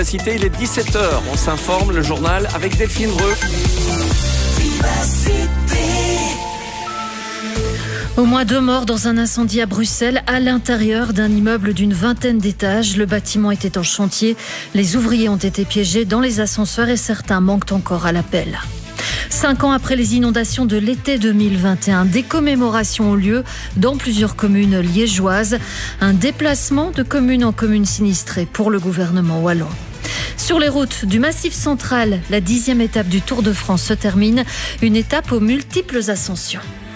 Cité, il est 17h, on s'informe, le journal avec Delphine Breu. Au moins 2 morts dans un incendie à Bruxelles, à l'intérieur d'un immeuble d'une 20aine d'étages. Le bâtiment était en chantier. Les ouvriers ont été piégés dans les ascenseurs et certains manquent encore à l'appel. 5 ans après les inondations de l'été 2021, des commémorations ont lieu dans plusieurs communes liégeoises. Un déplacement de commune en commune sinistrée pour le gouvernement wallon. Sur les routes du Massif central, la 10e étape du Tour de France se termine. Une étape aux multiples ascensions.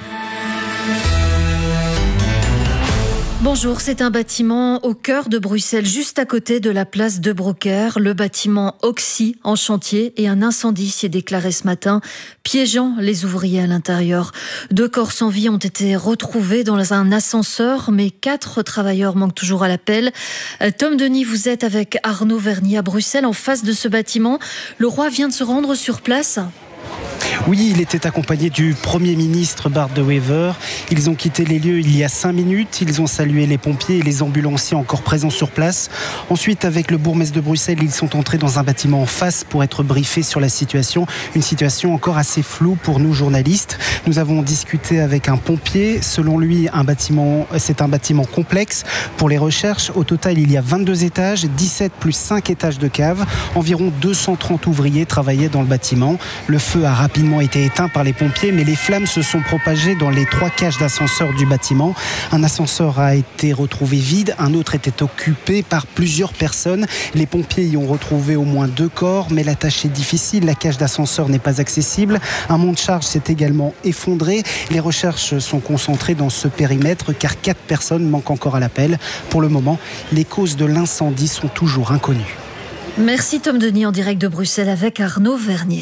Bonjour, c'est un bâtiment au cœur de Bruxelles, juste à côté de la place de Brocaire. Le bâtiment Oxy en chantier et un incendie s'y est déclaré ce matin, piégeant les ouvriers à l'intérieur. 2 corps sans vie ont été retrouvés dans un ascenseur, mais 4 travailleurs manquent toujours à l'appel. Tom Denis, vous êtes avec Arnaud Vernier à Bruxelles, en face de ce bâtiment. Le roi vient de se rendre sur place. Oui, il était accompagné du Premier ministre Bart De Wever. Ils ont quitté les lieux il y a 5 minutes. Ils ont salué les pompiers et les ambulanciers encore présents sur place. Ensuite, avec le bourgmestre de Bruxelles, ils sont entrés dans un bâtiment en face pour être briefés sur la situation. Une situation encore assez floue pour nous journalistes. Nous avons discuté avec un pompier. Selon lui, c'est un bâtiment complexe pour les recherches. Au total, il y a 22 étages, 17 plus 5 étages de cave. Environ 230 ouvriers travaillaient dans le bâtiment. Le feu a rapidement été éteint par les pompiers, mais les flammes se sont propagées dans les 3 cages d'ascenseur du bâtiment. Un ascenseur a été retrouvé vide, un autre était occupé par plusieurs personnes. Les pompiers y ont retrouvé au moins 2 corps, mais la tâche est difficile. La cage d'ascenseur n'est pas accessible. Un monte-charge s'est également effondré. Les recherches sont concentrées dans ce périmètre car 4 personnes manquent encore à l'appel. Pour le moment, les causes de l'incendie sont toujours inconnues. Merci Tom Denis en direct de Bruxelles avec Arnaud Vernier.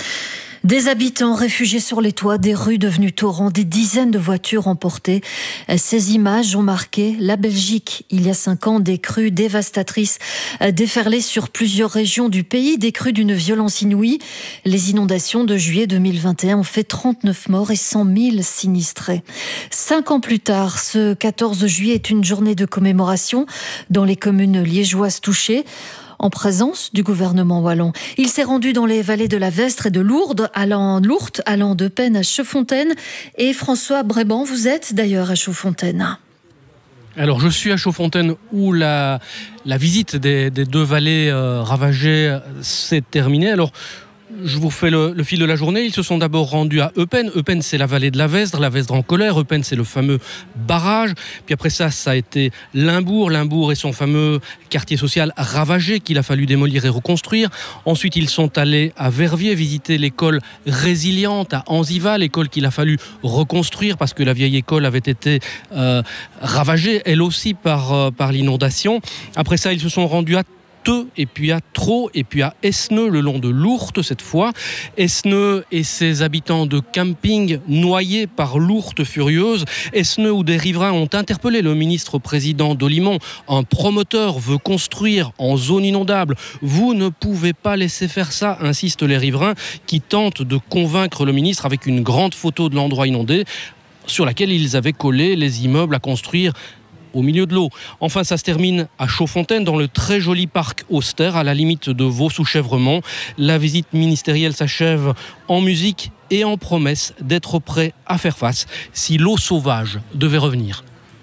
Des habitants réfugiés sur les toits, des rues devenues torrents, des dizaines de voitures emportées. Ces images ont marqué la Belgique. Il y a 5 ans, des crues dévastatrices déferlaient sur plusieurs régions du pays, des crues d'une violence inouïe. Les inondations de juillet 2021 ont fait 39 morts et 100 000 sinistrés. 5 ans plus tard, ce 14 juillet est une journée de commémoration dans les communes liégeoises touchées, en présence du gouvernement wallon. Il s'est rendu dans les vallées de la Vestre et de Lourdes, allant de Penne à Chaudfontaine. Et François Bréban, vous êtes d'ailleurs à Chaudfontaine. Alors je suis à Chaudfontaine où la visite des 2 vallées ravagées s'est terminée. Alors je vous fais le fil de la journée. Ils se sont d'abord rendus à Eupen. Eupen, c'est la vallée de la Vesdre en colère. Eupen, c'est le fameux barrage. Puis après ça a été Limbourg. Limbourg et son fameux quartier social ravagé qu'il a fallu démolir et reconstruire. Ensuite, ils sont allés à Verviers visiter l'école résiliente à Anziva, l'école qu'il a fallu reconstruire parce que la vieille école avait été ravagée, elle aussi, par l'inondation. Après ça, ils se sont rendus à et puis à Traux, et puis à Esneux, le long de l'Ourthe cette fois. Esneux et ses habitants de camping noyés par l'Ourthe furieuse. Esneux où des riverains ont interpellé le ministre-président d'Olimont. Un promoteur veut construire en zone inondable. Vous ne pouvez pas laisser faire ça, insistent les riverains qui tentent de convaincre le ministre avec une grande photo de l'endroit inondé sur laquelle ils avaient collé les immeubles à construire au milieu de l'eau. Enfin, ça se termine à Chaudfontaine, dans le très joli parc Auster, à la limite de Vaux-sous-Chèvremont. La visite ministérielle s'achève en musique et en promesse d'être prêt à faire face si l'eau sauvage devait revenir.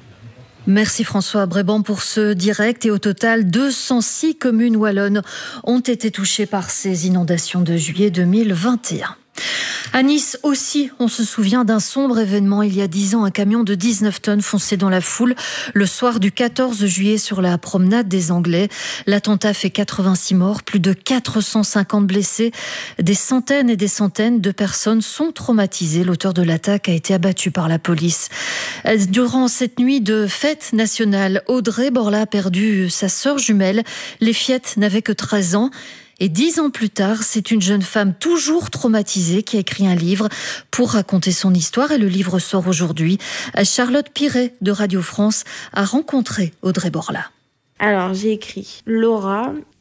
Merci François Bréban pour ce direct. Et au total, 206 communes wallonnes ont été touchées par ces inondations de juillet 2021. À Nice aussi, on se souvient d'un sombre événement. Il y a 10 ans, un camion de 19 tonnes fonçait dans la foule le soir du 14 juillet sur la promenade des Anglais. L'attentat fait 86 morts, plus de 450 blessés. Des centaines et des centaines de personnes sont traumatisées. L'auteur de l'attaque a été abattu par la police. Durant cette nuit de fête nationale, Audrey Borla a perdu sa sœur jumelle. Les fillettes n'avaient que 13 ans. Et 10 ans plus tard, c'est une jeune femme toujours traumatisée qui a écrit un livre pour raconter son histoire et le livre sort aujourd'hui. Charlotte Piret de Radio France a rencontré Audrey Borla. Alors j'ai écrit Laura,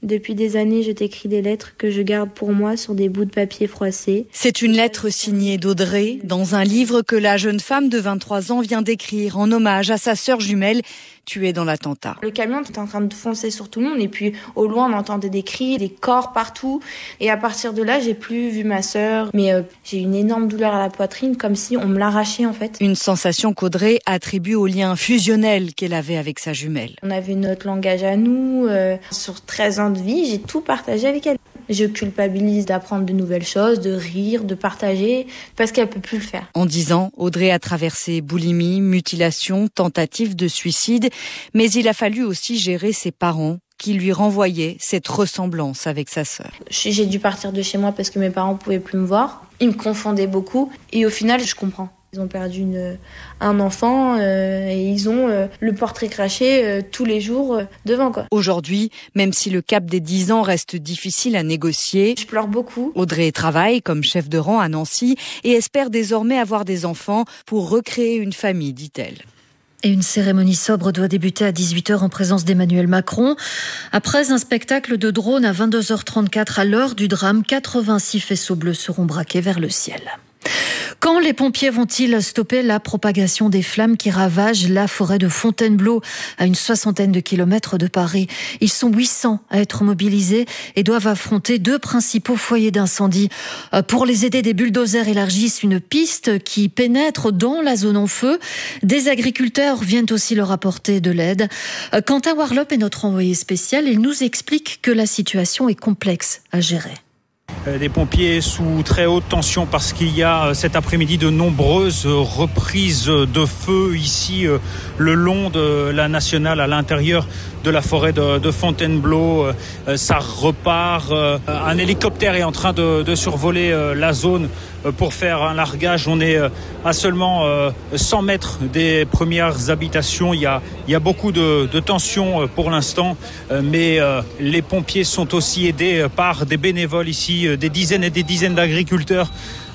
Depuis des années, je t'écris des lettres que je garde pour moi sur des bouts de papier froissés. C'est une lettre signée d'Audrey dans un livre que la jeune femme de 23 ans vient d'écrire en hommage à sa sœur jumelle tuée dans l'attentat. Le camion était en train de foncer sur tout le monde et puis au loin on entendait des cris, des corps partout. Et à partir de là, j'ai plus vu ma sœur. Mais j'ai eu une énorme douleur à la poitrine, comme si on me l'arrachait en fait. Une sensation qu'Audrey attribue au lien fusionnel qu'elle avait avec sa jumelle. On avait notre langage à nous. Sur 13 ans de vie, j'ai tout partagé avec elle. Je culpabilise d'apprendre de nouvelles choses, de rire, de partager, parce qu'elle peut plus le faire. En 10 ans, Audrey a traversé boulimie, mutilation, tentative de suicide, mais il a fallu aussi gérer ses parents qui lui renvoyaient cette ressemblance avec sa sœur. J'ai dû partir de chez moi parce que mes parents pouvaient plus me voir. Ils me confondaient beaucoup et au final, je comprends. Ils ont perdu un enfant et ils ont le portrait craché tous les jours devant, quoi. Aujourd'hui, même si le cap des 10 ans reste difficile à négocier, je pleure beaucoup. Audrey travaille comme chef de rang à Nancy et espère désormais avoir des enfants pour recréer une famille, dit-elle. Et une cérémonie sobre doit débuter à 18h en présence d'Emmanuel Macron. Après un spectacle de drone à 22h34 à l'heure du drame, 86 faisceaux bleus seront braqués vers le ciel. Quand les pompiers vont-ils stopper la propagation des flammes qui ravagent la forêt de Fontainebleau, à une 60aine de kilomètres de Paris? Ils sont 800 à être mobilisés et doivent affronter 2 principaux foyers d'incendie. Pour les aider, des bulldozers élargissent une piste qui pénètre dans la zone en feu. Des agriculteurs viennent aussi leur apporter de l'aide. Quentin Warlop est notre envoyé spécial. Il nous explique que la situation est complexe à gérer. Des pompiers sous très haute tension parce qu'il y a cet après-midi de nombreuses reprises de feu ici le long de la nationale à l'intérieur de la forêt de Fontainebleau. Ça repart. Un hélicoptère est en train de survoler la zone pour faire un largage. On est à seulement 100 mètres des premières habitations. Il y a beaucoup de tension pour l'instant, mais les pompiers sont aussi aidés par des bénévoles ici, des dizaines et des dizaines d'agriculteurs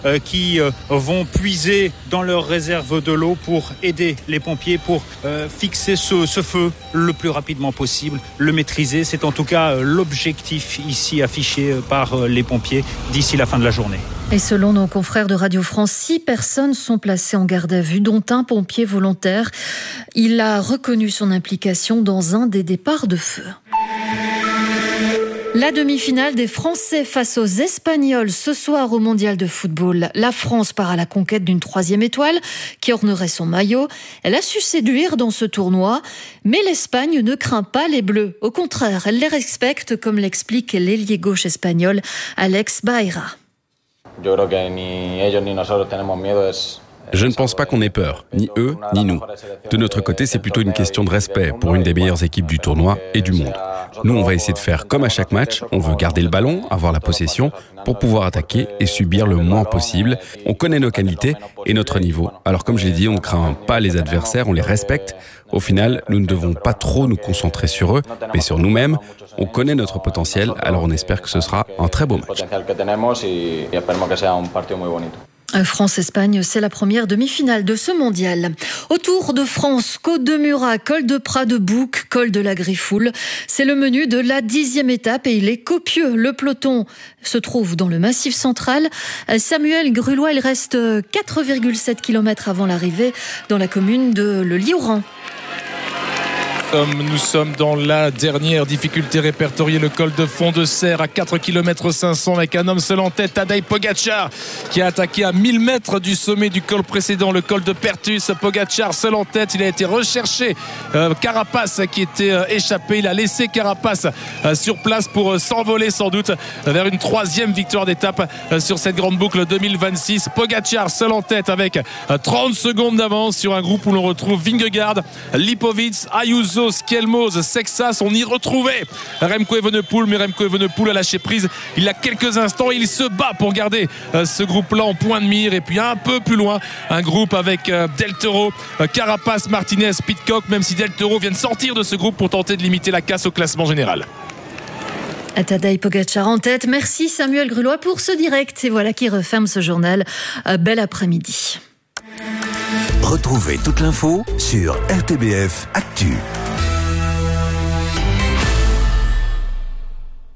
qui vont puiser dans leurs réserves de l'eau pour aider les pompiers pour fixer ce feu le plus rapidement possible, le maîtriser. C'est en tout cas l'objectif ici affiché par les pompiers d'ici la fin de la journée. Et selon nos confrères de Radio France, 6 personnes sont placées en garde à vue, dont un pompier volontaire. Il a reconnu son implication dans un des départs de feu. La demi-finale des Français face aux Espagnols ce soir au Mondial de football. La France part à la conquête d'une 3e étoile qui ornerait son maillot. Elle a su séduire dans ce tournoi, mais l'Espagne ne craint pas les Bleus. Au contraire, elle les respecte, comme l'explique l'ailier gauche espagnol Alex Baera. Je ne pense pas qu'on ait peur, ni eux, ni nous. De notre côté, c'est plutôt une question de respect pour une des meilleures équipes du tournoi et du monde. Nous, on va essayer de faire comme à chaque match, on veut garder le ballon, avoir la possession, pour pouvoir attaquer et subir le moins possible. On connaît nos qualités et notre niveau. Alors comme je l'ai dit, on ne craint pas les adversaires, on les respecte. Au final, nous ne devons pas trop nous concentrer sur eux, mais sur nous-mêmes. On connaît notre potentiel, alors on espère que ce sera un très beau match. France-Espagne, c'est la première demi-finale de ce mondial. Au Tour de France, Côte de Murat, col de Prat de Bouc, col de la Griffoule. C'est le menu de la 10e étape et il est copieux. Le peloton se trouve dans le Massif central. Samuel Grulois, il reste 4,7 km avant l'arrivée dans la commune de Le Liouran. Nous sommes dans la dernière difficulté répertoriée, le col de Fond de Serre à 4 km 500 avec un homme seul en tête, Tadej Pogačar, qui a attaqué à 1000 mètres du sommet du col précédent, le col de Pertus. Pogačar seul en tête, il a été recherché. Carapace qui était échappé, il a laissé Carapace sur place pour s'envoler sans doute vers une 3e victoire d'étape sur cette grande boucle 2026. Pogačar seul en tête avec 30 secondes d'avance sur un groupe où l'on retrouve Vingegaard, Lipovic, Ayuso, Skelmos, Sexas. On y retrouvait Remco Evenepoel, mais Remco Evenepoel a lâché prise il y a quelques instants. Il se bat pour garder ce groupe-là en point de mire. Et puis un peu plus loin, un groupe avec Del Toro, Carapace, Martinez, Pidcock, même si Del Toro vient de sortir de ce groupe pour tenter de limiter la casse au classement général. Tadej Pogačar en tête. Merci Samuel Grulois pour ce direct. Et voilà qui referme ce journal. Bel après-midi. Retrouvez toute l'info sur RTBF Actu.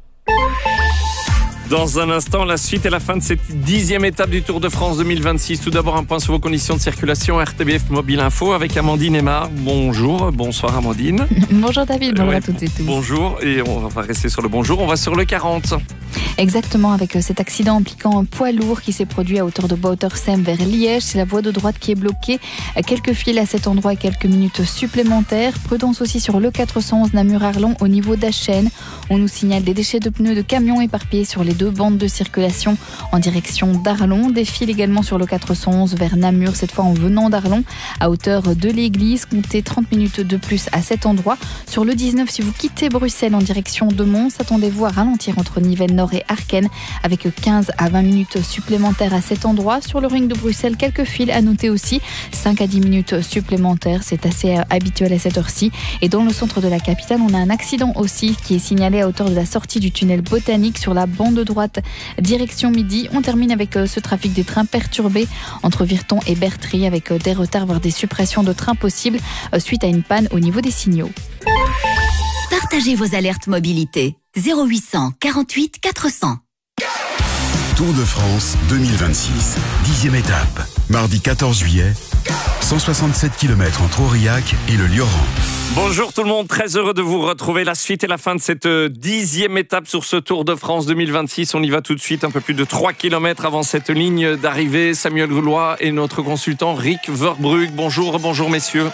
Dans un instant, la suite et la fin de cette 10e étape du Tour de France 2026. Tout d'abord, un point sur vos conditions de circulation. RTBF Mobile Info avec Amandine Aymar. Bonjour, bonsoir Amandine. Bonjour David, bonjour à toutes et tous. Bonjour, et on va rester sur le bonjour. On va sur le 40. Exactement, avec cet accident impliquant un poids lourd qui s'est produit à hauteur de Boutersem vers Liège. C'est la voie de droite qui est bloquée. Quelques files à cet endroit et quelques minutes supplémentaires. Prudence aussi sur le 411 Namur-Arlon au niveau d'Achen. On nous signale des déchets de pneus de camions éparpillés sur les deux bandes de circulation en direction d'Arlon. Des files également sur le 411 vers Namur, cette fois en venant d'Arlon, à hauteur de l'église. Comptez 30 minutes de plus à cet endroit. Sur le 19, si vous quittez Bruxelles en direction de Mons, attendez-vous à ralentir entre Nivelles-Nord et Arken avec 15 à 20 minutes supplémentaires à cet endroit. Sur le ring de Bruxelles, quelques files à noter aussi, 5 à 10 minutes supplémentaires. C'est assez habituel à cette heure-ci. Et dans le centre de la capitale, on a un accident aussi qui est signalé à hauteur de la sortie du tunnel Botanique sur la bande droite direction midi. On termine avec ce trafic des trains perturbé entre Virton et Bertry avec des retards voire des suppressions de trains possibles suite à une panne au niveau des signaux. Partagez vos alertes mobilité 0800 48 400. Tour de France 2026, 10e étape, mardi 14 juillet, 167 km entre Aurillac et le Lioran. Bonjour tout le monde, très heureux de vous retrouver. La suite et la fin de cette 10e étape sur ce Tour de France 2026. On y va tout de suite, un peu plus de 3 km avant cette ligne d'arrivée. Samuel Goulois et notre consultant Rick Verbrugge. Bonjour messieurs.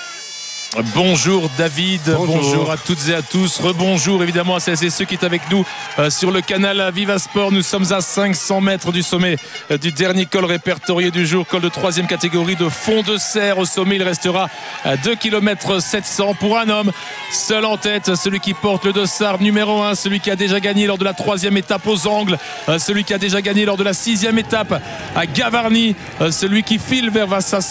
Bonjour David, bonjour à toutes et à tous, rebonjour évidemment à celles et ceux qui sont avec nous sur le canal Viva Sport. Nous sommes à 500 mètres du sommet du dernier col répertorié du jour, col de 3e catégorie de Fond de Serre. Au sommet il restera 2 km 700 pour un homme seul en tête, celui qui porte le dossard numéro 1, celui qui a déjà gagné lors de la 3e étape aux Angles, celui qui a déjà gagné lors de la 6e étape à Gavarnie, celui qui file vers sa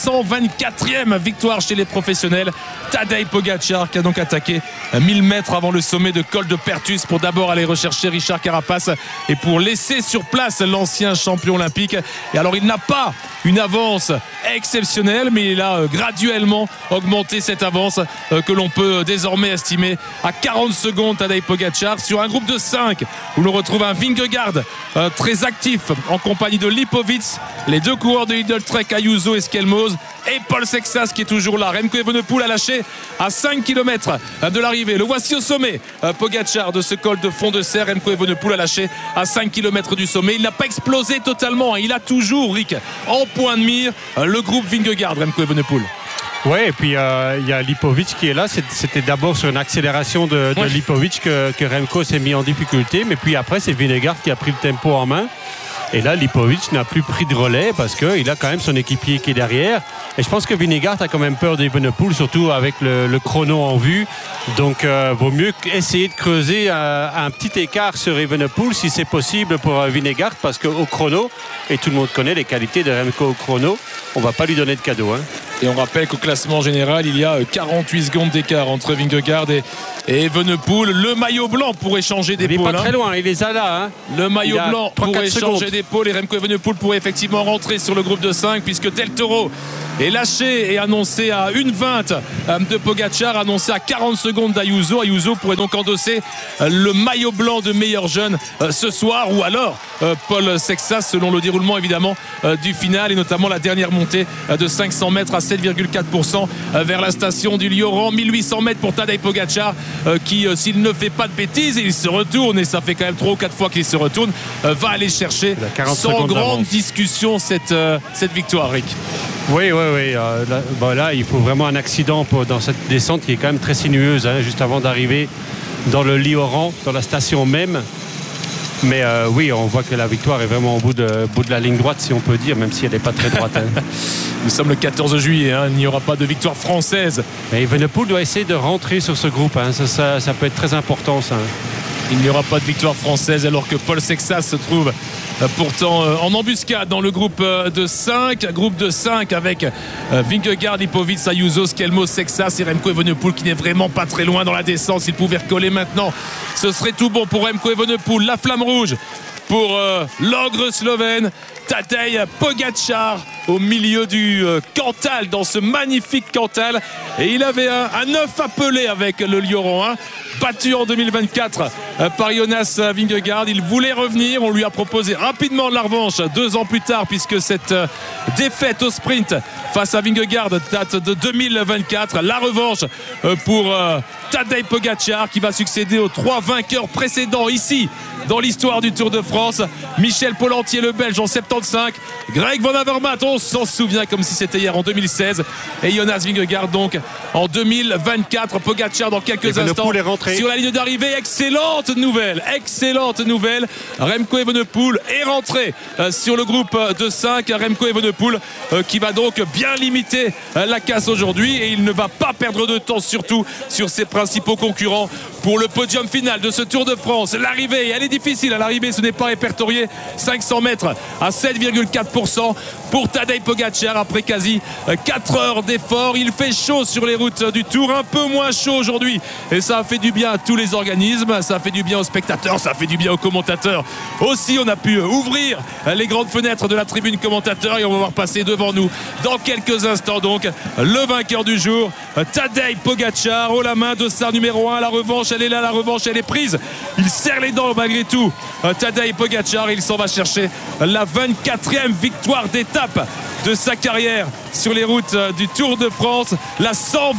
124e victoire chez les professionnels, Tadej Pogačar, qui a donc attaqué 1000 mètres avant le sommet de col de Pertus pour d'abord aller rechercher Richard Carapace et pour laisser sur place l'ancien champion olympique. Et alors il n'a pas une avance exceptionnelle, mais il a graduellement augmenté cette avance que l'on peut désormais estimer à 40 secondes. Tadej Pogačar sur un groupe de 5 où l'on retrouve un Vingegaard très actif en compagnie de Lipovic, les deux coureurs de Lidl Trek, Ayuso et Skelmose, et Paul Sexas qui est toujours là. Remco Evenepoel a lâché à 5 km de l'arrivée. Le voici au sommet, Pogačar, de ce col de Fond de Serre. Remco Evenepoel a lâché à 5 km du sommet. Il n'a pas explosé totalement, il a toujours, Rick, en point de mire le groupe Vingegaard, Remco Evenepoel. Oui, et puis il y a Lipovic qui est là. C'était d'abord sur une accélération de Lipovic que Remco s'est mis en difficulté, mais puis après c'est Vingegaard qui a pris le tempo en main. Et là, Lipovic n'a plus pris de relais parce qu'il a quand même son équipier qui est derrière. Et je pense que Vingegaard a quand même peur d'Evenepoel, surtout avec le chrono en vue. Donc, vaut mieux essayer de creuser un petit écart sur Evenepoel si c'est possible pour Vingegaard, parce qu'au chrono, et tout le monde connaît les qualités de Remco au chrono, on ne va pas lui donner de cadeau. Et on rappelle qu'au classement général, il y a 48 secondes d'écart entre Vingegaard et Evenepoel. Le maillot blanc pourrait changer d'épaule. Il n'est pas très loin, il les a là. Le maillot blanc pourrait changer d'épaule et Remco Evenepoel pourrait effectivement rentrer sur le groupe de 5 puisque Del Toro est lâché et annoncé à 1,20 de Pogačar, annoncé à 40 secondes d'Ayuso. Ayuso pourrait donc endosser le maillot blanc de meilleur jeune ce soir, ou alors Paul Sexas, selon le déroulement évidemment du final et notamment la dernière montée de 500 mètres à 7,4% vers la station du Lioran. 1800 mètres pour Tadej Pogačar qui, s'il ne fait pas de bêtises, et il se retourne, et ça fait quand même 3 ou 4 fois qu'il se retourne, va aller chercher sans grande discussion cette victoire, Rick. Oui. Là, il faut vraiment un accident dans cette descente qui est quand même très sinueuse, juste avant d'arriver dans le Lioran, dans la station même. Mais oui, on voit que la victoire est vraiment au bout de la ligne droite, si on peut dire, même si elle n'est pas très droite. Nous sommes le 14 juillet, il n'y aura pas de victoire française. Mais Evenepoel doit essayer de rentrer sur ce groupe, ça peut être très important, ça. Il n'y aura pas de victoire française alors que Paul Sexas se trouve pourtant en embuscade dans le groupe de 5. Groupe de 5 avec Vingegaard, Lipovic, Ayuso, Skelmos, Sexas et Remco Evenepoel qui n'est vraiment pas très loin dans la descente. S'il pouvait recoller maintenant, ce serait tout bon pour Remco Evenepoel. La flamme rouge pour l'ogre slovène Tadej Pogačar au milieu du Cantal, dans ce magnifique Cantal, et il avait un œuf appelé avec le Lioran 1. battu en 2024 par Jonas Vingegaard. Il voulait revenir, on lui a proposé rapidement de la revanche 2 ans plus tard, puisque cette défaite au sprint face à Vingegaard date de 2024. La revanche pour Tadej Pogačar, qui va succéder aux 3 vainqueurs précédents ici dans l'histoire du Tour de France. Michel Pollentier, le Belge, en 75. Greg Van Avermaet, on s'en souvient comme si c'était hier, en 2016. Et Jonas Vingegaard donc en 2024. Pogačar dans quelques instants sur la ligne d'arrivée. Excellente nouvelle. Remco Evenepoel est rentré sur le groupe de 5. Remco Evenepoel qui va donc bien limiter la casse aujourd'hui, et il ne va pas perdre de temps, surtout sur ses principaux concurrents pour le podium final de ce Tour de France. L'arrivée, elle est difficile. À l'arrivée, ce n'est pas répertorié. 500 mètres à 7,4% pour Tadej Pogačar après quasi 4 heures d'effort. Il fait chaud sur les routes du Tour, un peu moins chaud aujourd'hui, et ça a fait du bien à tous les organismes, ça a fait du bien aux spectateurs, ça a fait du bien aux commentateurs aussi. On a pu ouvrir les grandes fenêtres de la tribune commentateur, et on va voir passer devant nous dans quelques instants donc le vainqueur du jour, Tadej Pogačar, haut la main de sa numéro 1. La revanche, elle est là, la revanche, elle est prise. Il serre les dents malgré tout, Tadej Pogačar. Il s'en va chercher la 24e victoire d'étape de sa carrière sur les routes du Tour de France, la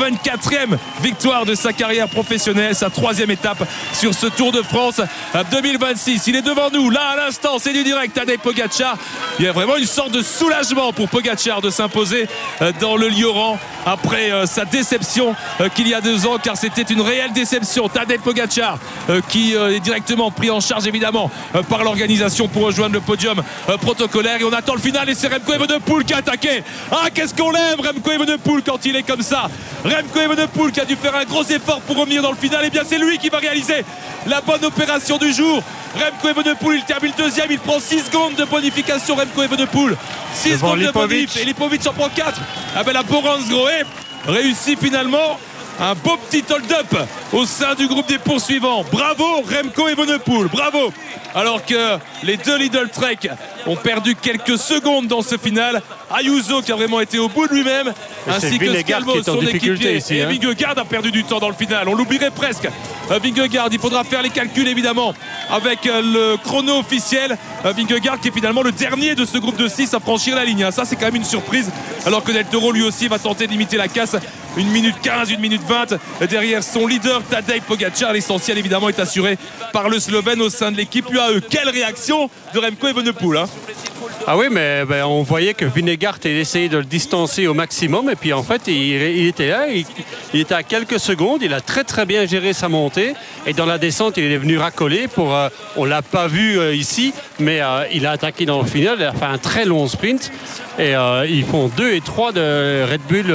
124e victoire de sa carrière professionnelle, sa 3e étape sur ce Tour de France 2026. Il est devant nous là à l'instant, c'est du direct. Tadej Pogačar, il y a vraiment une sorte de soulagement pour Pogačar de s'imposer dans le Lioran après sa déception qu'il y a 2 ans, car c'était une réelle déception. Tadej Pogačar qui est directement pris en charge évidemment par l'organisation pour rejoindre le podium protocolaire, et on attend le final, et c'est Remco Evenepoel qui a attaqué. Ah, qu'est-ce qu'on l'aime Remco Evenepoel quand il est comme ça. Remco Evenepoel qui a dû faire un gros effort pour revenir dans le final, et bien c'est lui qui va réaliser la bonne opération du jour. Remco Evenepoel, il termine 2e, il prend 6 secondes de bonification. Remco Evenepoel, 6 secondes de bonif, et Lipovic en prend 4. Ah ben la Boransgrohe réussit finalement un beau petit hold-up au sein du groupe des poursuivants. Bravo Remco Evenepoel, bravo. Alors que les 2 Lidl Trek ont perdu quelques secondes dans ce final. Ayuso qui a vraiment été au bout de lui-même, ainsi que Scalvo, son équipier ici, et Vingegaard a perdu du temps dans le final. On l'oublierait presque. Vingegaard, il faudra faire les calculs évidemment avec le chrono officiel. Vingegaard qui est finalement le dernier de ce groupe de 6 à franchir la ligne. Ça, c'est quand même une surprise, alors que Del Toro lui aussi va tenter de limiter la casse. 1 minute 15, 1 minute 20 derrière son leader Tadej Pogačar. L'essentiel évidemment est assuré par le Slovène au sein de l'équipe UAE. Quelle réaction de Remco Evenepoel, hein. Ah oui, mais on voyait que Vingegaard essayait de le distancer au maximum, et puis en fait il était là, il était à quelques secondes, il a très très bien géré sa montée, et dans la descente il est venu racoler pour, on l'a pas vu ici, mais il a attaqué dans le final, il a fait un très long sprint, et ils font 2 et 3 de Red Bull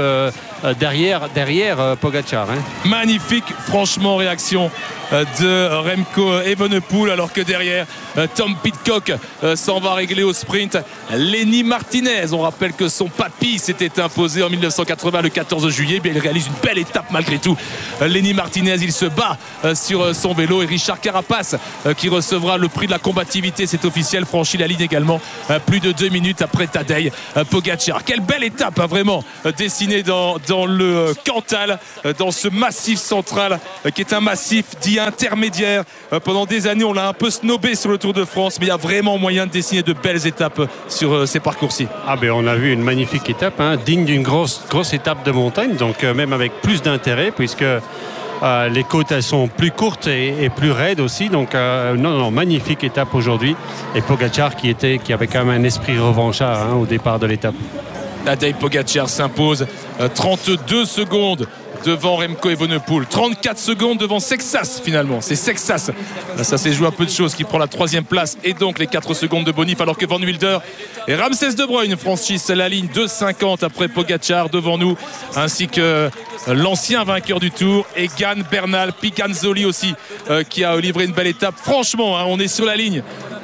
derrière Pogačar, hein. Magnifique, franchement, réaction de Remco Evenepoel, alors que derrière Tom Pidcock s'en va régler au sprint. Lenny Martinez, on rappelle que son papy s'était imposé en 1980 le 14 juillet, mais il réalise une belle étape malgré tout. Lenny Martinez, il se bat sur son vélo, et Richard Carapace qui recevra le prix de la combativité, c'est officiel, franchit la ligne également plus de 2 minutes après Tadej Pogačar. Quelle belle étape, hein, vraiment dessinée dans le Cantal, dans ce massif central qui est un massif dit intermédiaire. Pendant des années on l'a un peu snobé sur le Tour de France, mais il y a vraiment moyen de dessiner de belles étapes sur ces parcours-ci. Ah ben on a vu une magnifique étape, hein, digne d'une grosse étape de montagne, donc même avec plus d'intérêt, puisque les côtes elles sont plus courtes et plus raides aussi, donc non, magnifique étape aujourd'hui, et Pogačar qui avait quand même un esprit revanchard, hein, au départ de l'étape. Tadej Pogačar s'impose 32 secondes devant Remco Evenepoel, 34 secondes devant Sexas finalement. C'est Sexas, ça s'est joué un peu de choses, qui prend la 3e place et donc les 4 secondes de bonif, alors que Van Wilder et Ramses De Bruyne franchissent la ligne de 50 après Pogačar devant nous, ainsi que l'ancien vainqueur du Tour, Egan Bernal, Picanzoli aussi qui a livré une belle étape. Franchement, hein, on est sur la ligne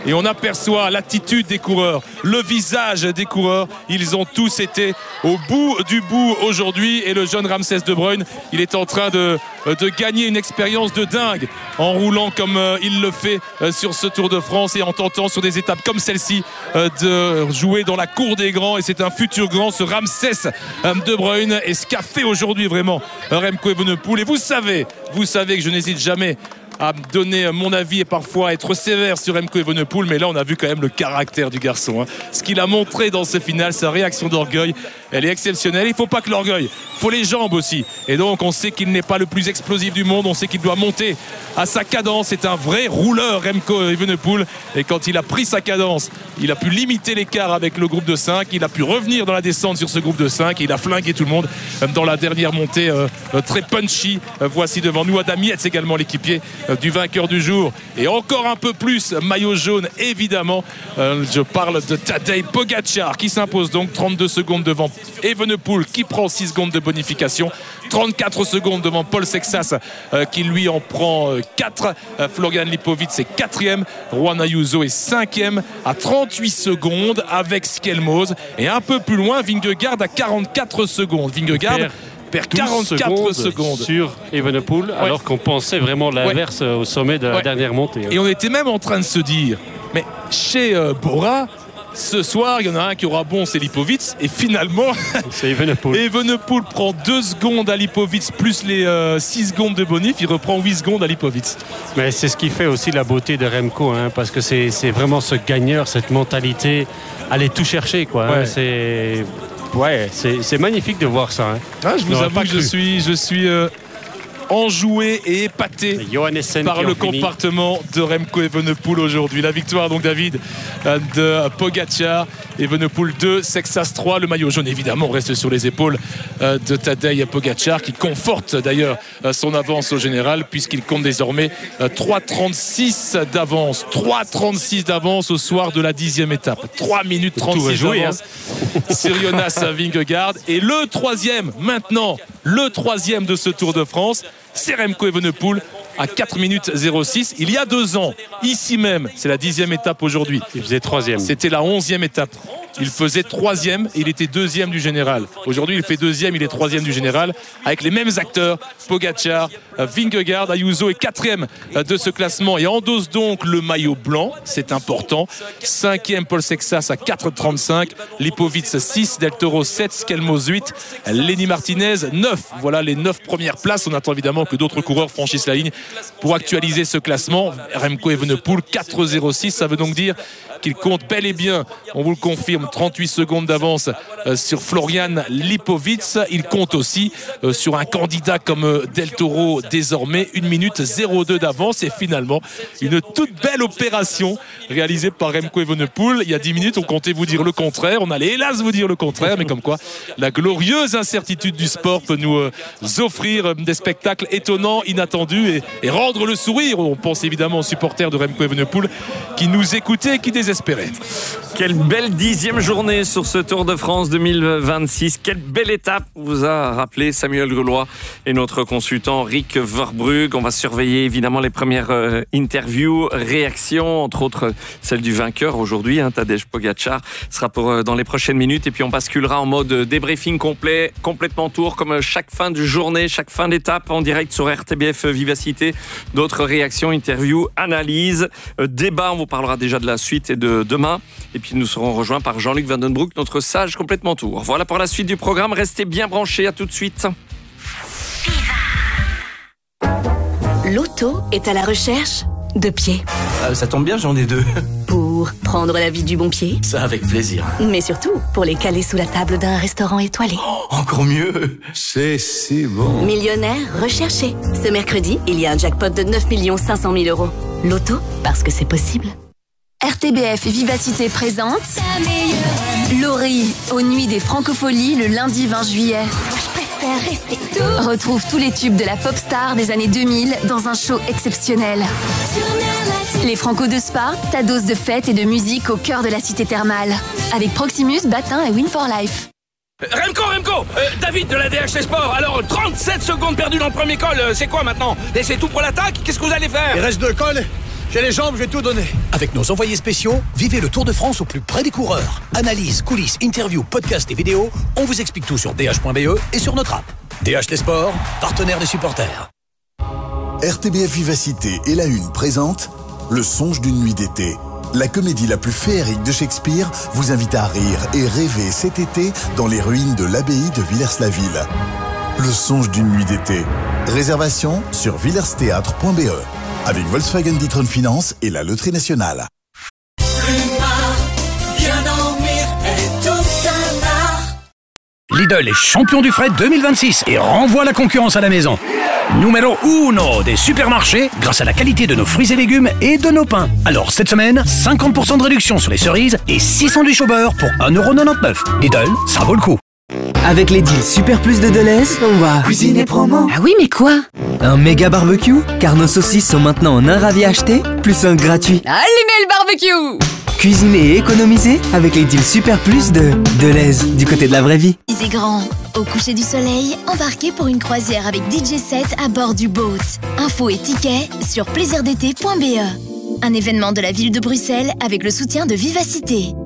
et on aperçoit l'attitude des coureurs, le visage des coureurs. Ils ont tous été au bout du bout aujourd'hui, et le jeune Ramsès De Bruyne, il est en train de gagner une expérience de dingue en roulant comme il le fait sur ce Tour de France, et en tentant sur des étapes comme celle-ci de jouer dans la cour des grands. Et c'est un futur grand, ce Ramsès De Bruyne, et ce qu'a fait aujourd'hui vraiment Remco Evenepoel. Et vous savez que je n'hésite jamais à donner mon avis et parfois être sévère sur Remco Evenepoel, mais là on a vu quand même le caractère du garçon, hein. Ce qu'il a montré dans ce final, sa réaction d'orgueil, elle est exceptionnelle. Il ne faut pas que l'orgueil, il faut les jambes aussi, et donc on sait qu'il n'est pas le plus explosif du monde, on sait qu'il doit monter à sa cadence. C'est un vrai rouleur, Remco Evenepoel, et quand il a pris sa cadence, il a pu limiter l'écart avec le groupe de 5, il a pu revenir dans la descente sur ce groupe de 5, il a flingué tout le monde dans la dernière montée très punchy. Voici devant nous Adam Yates, également l'équipier du vainqueur du jour, et encore un peu plus maillot jaune évidemment. Je parle de Tadej Pogačar qui s'impose donc 32 secondes devant Evenepoel, qui prend 6 secondes de bonification, 34 secondes devant Paul Sexas qui lui en prend 4. Florian Lipovic est 4e, Juan Ayuso est 5e à 38 secondes avec Skelmose, et un peu plus loin Vingegaard à 44 secondes. Vingegaard perd 44 secondes sur Evenepoel, alors qu'on pensait vraiment l'inverse au sommet de la dernière montée. Et on était même en train de se dire, mais chez Bora, ce soir, il y en a un qui aura bon, c'est Lipovic, et finalement c'est Evenepoel. Evenepoel prend 2 secondes à Lipovic plus les 6 secondes de bonif, il reprend 8 secondes à Lipovic. Mais c'est ce qui fait aussi la beauté de Remco, hein, parce que c'est vraiment ce gagneur, cette mentalité, aller tout chercher, quoi, hein. C'est magnifique de voir ça, hein. Ah, je vous avoue que je suis enjoué et épaté par le comportement de Remco Evenepoel aujourd'hui. La victoire donc, David, de Pogačar, Evenepoel 2, Sexas 3, le maillot jaune évidemment reste sur les épaules de Tadej Pogačar, qui conforte d'ailleurs son avance au général, puisqu'il compte désormais 3,36 d'avance. 3,36 d'avance au soir de la 10e étape. 3 minutes 36 d'avance sur Jonas Vingegaard. Et le troisième maintenant, le troisième de ce Tour de France, c'est Remco Evenepoel à 4 minutes 06. Il y a 2 ans, ici même, c'est la 10e étape aujourd'hui. Il faisait 3e. C'était la 11e étape. Il faisait 3e et il était 2e du général. Aujourd'hui, il fait 2e, il est 3e du général, avec les mêmes acteurs, Pogačar, Vingegaard. Ayuso est 4e de ce classement et endosse donc le maillot blanc, c'est important. 5e Paul Sexas à 4,35, Lipovic 6, Del Toro 7, Skelmose 8, Lenny Martinez 9. Voilà les 9 premières places. On attend évidemment que d'autres coureurs franchissent la ligne pour actualiser ce classement. Remco Evenepoel 4,06, ça veut donc dire qu'il compte bel et bien, on vous le confirme, 38 secondes d'avance sur Florian Lipovic. Il compte aussi sur un candidat comme Del Toro désormais, 1 minute 02 d'avance. Et finalement, une toute belle opération réalisée par Remco Evenepoel. Il y a 10 minutes, on comptait vous dire le contraire. On allait hélas vous dire le contraire, mais comme quoi la glorieuse incertitude du sport peut nous offrir des spectacles étonnants, inattendus et rendre le sourire. On pense évidemment aux supporters de Remco Evenepoel qui nous écoutaient et qui désespéraient. Quelle belle 10e journée sur ce Tour de France 2026. Quelle belle étape vous a rappelé Samuel Gaulois et notre consultant Rick Verbrugge. On va surveiller évidemment les premières interviews, réactions, entre autres celle du vainqueur aujourd'hui, Tadej Pogačar, sera pour dans les prochaines minutes. Et puis on basculera en mode débriefing complet, complètement tour, comme chaque fin de journée, chaque fin d'étape en direct sur RTBF Vivacité. D'autres réactions, interviews, analyses, débats. On vous parlera déjà de la suite et de demain. Et puis nous serons rejoints par Jean-Luc Vandenbroek, notre sage complètement tour. Voilà pour la suite du programme. Restez bien branchés. À tout de suite. L'auto est à la recherche de pieds. Ça tombe bien, j'en ai 2. Pour prendre la vie du bon pied. Ça, avec plaisir. Mais surtout, pour les caler sous la table d'un restaurant étoilé. Oh, encore mieux. C'est si bon. Millionnaire recherché. Ce mercredi, il y a un jackpot de 9 500 000 €. L'auto, parce que c'est possible. RTBF Vivacité présente Laurie aux Nuits des Francopholies le lundi 20 juillet. Retrouve tous les tubes de la pop star des années 2000 dans un show exceptionnel. Les Franco de Spa, ta dose de fête et de musique au cœur de la cité thermale. Avec Proximus, Batin et Win for Life. Remco, David de la DHC Sport. Alors 37 secondes perdues dans le premier col, c'est quoi maintenant? Et c'est tout pour l'attaque? Qu'est-ce que vous allez faire? Il reste 2 cols. J'ai les jambes, je vais tout donner. Avec nos envoyés spéciaux, vivez le Tour de France au plus près des coureurs. Analyse, coulisses, interviews, podcasts et vidéos, on vous explique tout sur dh.be et sur notre app. DH Les Sports, partenaire des supporters. RTBF Vivacité et La Une présente Le songe d'une nuit d'été. La comédie la plus féerique de Shakespeare vous invite à rire et rêver cet été dans les ruines de l'abbaye de Villers-la-Ville. Le songe d'une nuit d'été. Réservation sur villersthéâtre.be. Avec Volkswagen D'Ieteren Finance et la Loterie Nationale. Lidl est champion du fret 2026 et renvoie la concurrence à la maison. Numéro uno des supermarchés grâce à la qualité de nos fruits et légumes et de nos pains. Alors cette semaine, 50% de réduction sur les cerises et 6 sandwichs au beurre pour 1,99€. Lidl, ça vaut le coup. Avec les deals Super Plus de Deleuze, on va cuisiner promo. Ah oui, mais quoi? Un méga barbecue, car nos saucisses sont maintenant en un ravi acheté, plus un gratuit. Allumez le barbecue! Cuisiner et économiser avec les deals Super Plus de Deleuze, du côté de la vraie vie. C'est grand. Au coucher du soleil, embarquez pour une croisière avec DJ set à bord du boat. Infos et tickets sur plaisirdété.be. Un événement de la ville de Bruxelles avec le soutien de Vivacité.